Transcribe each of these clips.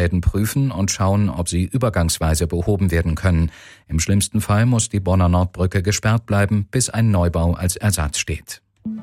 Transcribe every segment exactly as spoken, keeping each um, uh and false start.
werden prüfen und schauen, ob sie übergangsweise behoben werden können. Im schlimmsten Fall muss die Bonner Nordbrücke gesperrt bleiben, bis ein Neubau als Ersatz steht.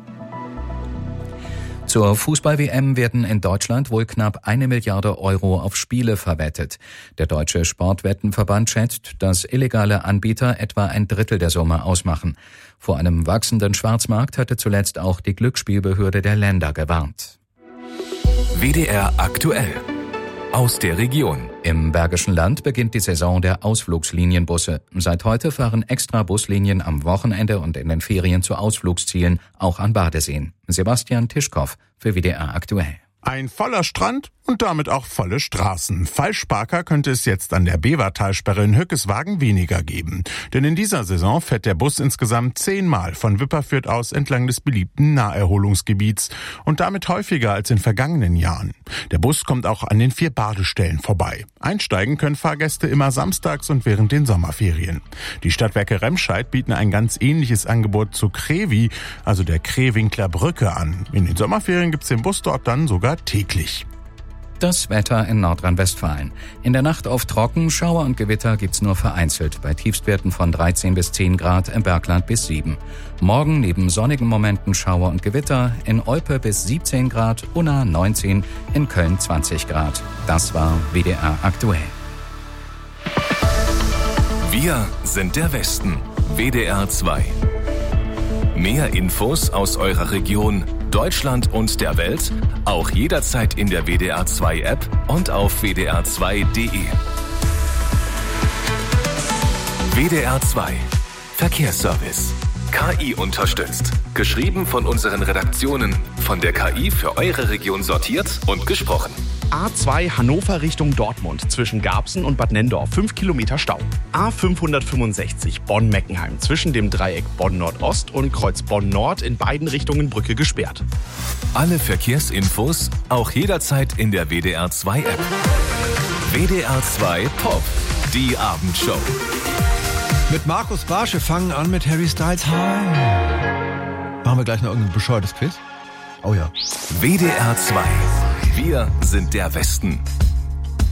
Zur Fußball-W M werden in Deutschland wohl knapp eine Milliarde Euro auf Spiele verwettet. Der Deutsche Sportwettenverband schätzt, dass illegale Anbieter etwa ein Drittel der Summe ausmachen. Vor einem wachsenden Schwarzmarkt hatte zuletzt auch die Glücksspielbehörde der Länder gewarnt. W D R aktuell. Aus der Region. Im Bergischen Land beginnt die Saison der Ausflugslinienbusse. Seit heute fahren extra Buslinien am Wochenende und in den Ferien zu Ausflugszielen, auch an Badeseen. Sebastian Tischkow für W D R aktuell. Ein voller Strand und damit auch volle Straßen. Falschparker könnte es jetzt an der Bevertalsperre in Hückeswagen weniger geben. Denn in dieser Saison fährt der Bus insgesamt zehnmal von Wipperfürth aus entlang des beliebten Naherholungsgebiets und damit häufiger als in vergangenen Jahren. Der Bus kommt auch an den vier Badestellen vorbei. Einsteigen können Fahrgäste immer samstags und während den Sommerferien. Die Stadtwerke Remscheid bieten ein ganz ähnliches Angebot zu Krevi, also der Krewinkler Brücke, an. In den Sommerferien gibt's den Bus dort dann sogar täglich. Das Wetter in Nordrhein-Westfalen. In der Nacht auf trocken, Schauer und Gewitter gibt's nur vereinzelt, bei Tiefstwerten von dreizehn bis zehn Grad, im Bergland bis sieben. Morgen neben sonnigen Momenten Schauer und Gewitter, in Olpe bis siebzehn Grad, Unna neunzehn, in Köln zwanzig Grad. Das war W D R aktuell. Wir sind der Westen. W D R zwei. Mehr Infos aus eurer Region, Deutschland und der Welt, auch jederzeit in der W D R zwei App und auf w d r zwei punkt d e. W D R zwei Verkehrsservice. K I unterstützt. Geschrieben von unseren Redaktionen. Von der K I für eure Region sortiert und gesprochen. A zwei Hannover Richtung Dortmund zwischen Garbsen und Bad Nenndorf. fünf Kilometer Stau. A fünfhundertfünfundsechzig Bonn-Meckenheim zwischen dem Dreieck Bonn-Nordost und Kreuz Bonn-Nord in beiden Richtungen Brücke gesperrt. Alle Verkehrsinfos auch jederzeit in der W D R zwei App. W D R zwei Pop. Die Abendshow. Mit Markus Barsch, wir fangen an mit Harry Styles. Machen wir gleich noch irgendein bescheuertes Quiz? Oh ja. W D R zwei. Wir sind der Westen.